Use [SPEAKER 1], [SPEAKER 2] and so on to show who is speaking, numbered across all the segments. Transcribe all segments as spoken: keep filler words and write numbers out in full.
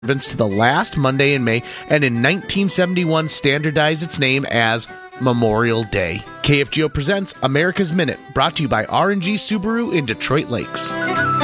[SPEAKER 1] to the last Monday in May, and in nineteen seventy-one standardized its name as Memorial Day. K F G O presents America's Minute, brought to you by R and G Subaru in Detroit Lakes.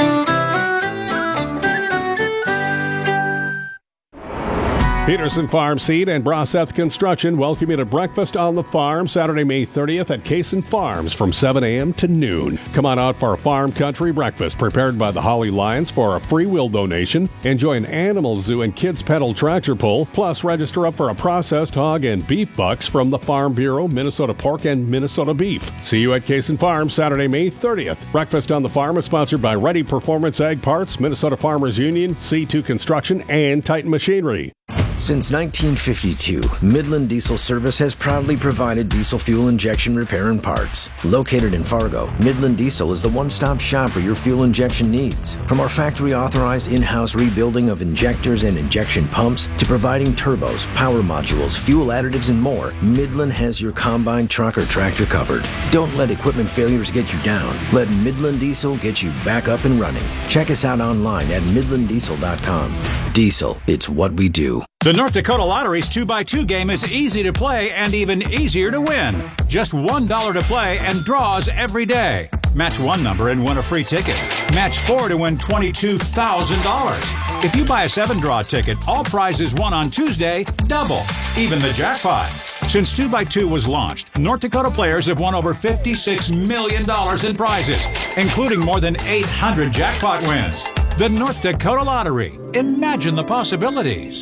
[SPEAKER 2] Peterson Farm Seed and Braseth Construction welcome you to Breakfast on the Farm Saturday, May thirtieth at Kaysen Farms from seven a.m. to noon. Come on out for a farm country breakfast prepared by the Holly Lions for a free will donation. Enjoy an animal zoo and kids pedal tractor pull. Plus, register up for a processed hog and beef bucks from the Farm Bureau, Minnesota Pork, and Minnesota Beef. See you at Kaysen Farms Saturday, May thirtieth. Breakfast on the Farm is sponsored by Ready Performance Ag Parts, Minnesota Farmers Union, C two Construction, and Titan Machinery.
[SPEAKER 3] Since nineteen fifty-two, Midland Diesel Service has proudly provided diesel fuel injection repair and parts. Located in Fargo, Midland Diesel is the one-stop shop for your fuel injection needs. From our factory-authorized in-house rebuilding of injectors and injection pumps to providing turbos, power modules, fuel additives, and more, Midland has your combine, truck, or tractor covered. Don't let equipment failures get you down. Let Midland Diesel get you back up and running. Check us out online at midland diesel dot com. Diesel, it's what we do.
[SPEAKER 4] The North Dakota Lottery's two by two game is easy to play and even easier to win. Just one dollar to play and draws every day. Match one number and win a free ticket. Match four to win twenty-two thousand dollars. If you buy a seven-draw ticket, all prizes won on Tuesday double, even the jackpot. Since two by two was launched, North Dakota players have won over fifty-six million dollars in prizes, including more than eight hundred jackpot wins. The North Dakota Lottery. Imagine the possibilities.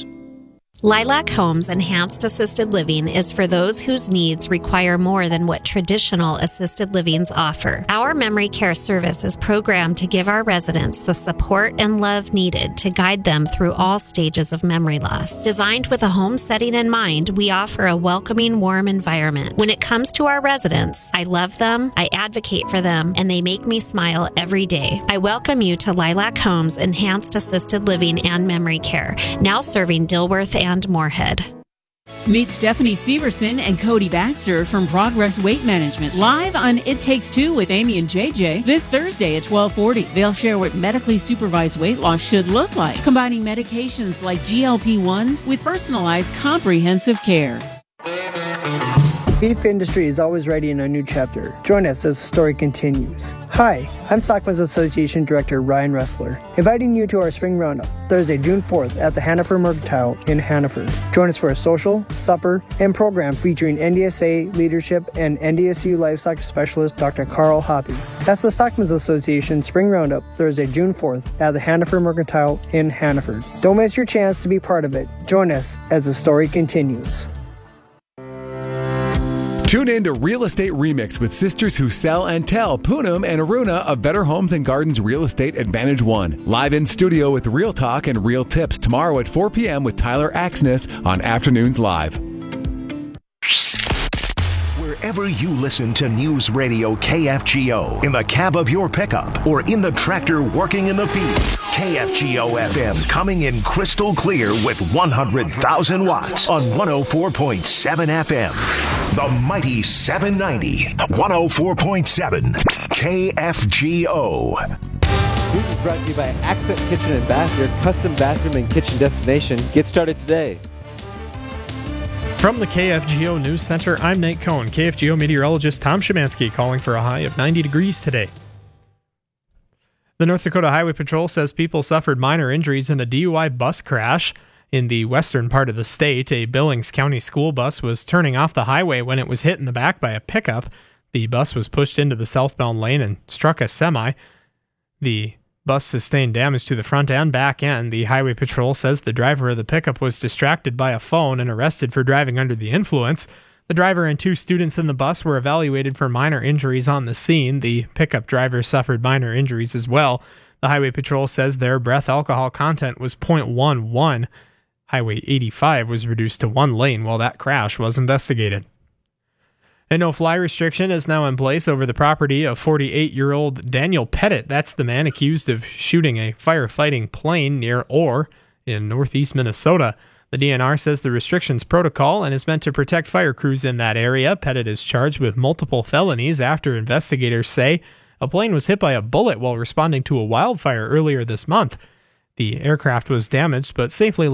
[SPEAKER 5] Lilac Homes Enhanced Assisted Living is for those whose needs require more than what traditional assisted livings offer. Our memory care service is programmed to give our residents the support and love needed to guide them through all stages of memory loss. Designed with a home setting in mind, we offer a welcoming, warm environment. When it comes to our residents, I love them, I advocate for them, and they make me smile every day. I welcome you to Lilac Homes Enhanced Assisted Living and Memory Care, now serving Dilworth and and Moorhead.
[SPEAKER 6] Meet Stephanie Severson and Cody Baxter from Progress Weight Management live on It Takes Two with Amy and J J this Thursday at twelve forty. They'll share what medically supervised weight loss should look like, combining medications like G L P ones with personalized comprehensive care.
[SPEAKER 7] Beef industry is always ready in a new chapter. Join us as the story continues. Hi, I'm Stockmen's Association Director Ryan Ressler, inviting you to our spring roundup, Thursday, June fourth at the Hannaford Mercantile in Hannaford. Join us for a social, supper, and program featuring N D S A leadership and N D S U livestock specialist Doctor Carl Hoppy. That's the Stockmen's Association Spring Roundup, Thursday, June fourth at the Hannaford Mercantile in Hannaford. Don't miss your chance to be part of it. Join us as the story continues.
[SPEAKER 8] Tune in to Real Estate Remix with sisters who sell and tell, Poonam and Aruna of Better Homes and Gardens Real Estate Advantage One. Live in studio with Real Talk and Real Tips tomorrow at four p.m. with Tyler Axness on Afternoons Live.
[SPEAKER 9] Wherever you listen to News Radio K F G O, in the cab of your pickup or in the tractor working in the field, K F G O F M coming in crystal clear with one hundred thousand watts on one oh four point seven F M. The mighty seven ninety, one oh four point seven K F G O.
[SPEAKER 10] News is brought to you by Accent Kitchen and Bath, your custom bathroom and kitchen destination. Get started today.
[SPEAKER 11] From the K F G O News Center, I'm Nate Cohn. K F G O meteorologist Tom Szymanski calling for a high of ninety degrees today. The North Dakota Highway Patrol says people suffered minor injuries in a D U I bus crash. In the western part of the state, a Billings County school bus was turning off the highway when it was hit in the back by a pickup. The bus was pushed into the southbound lane and struck a semi. The bus sustained damage to the front and back end. The Highway Patrol says the driver of the pickup was distracted by a phone and arrested for driving under the influence. The driver and two students in the bus were evaluated for minor injuries on the scene. The pickup driver suffered minor injuries as well. The Highway Patrol says their breath alcohol content was point one one. Highway eighty-five was reduced to one lane while that crash was investigated. A no-fly restriction is now in place over the property of forty-eight-year-old Daniel Pettit. That's the man accused of shooting a firefighting plane near Orr in northeast Minnesota. The D N R says the restrictions protocol and is meant to protect fire crews in that area. Pettit is charged with multiple felonies after investigators say a plane was hit by a bullet while responding to a wildfire earlier this month. The aircraft was damaged but safely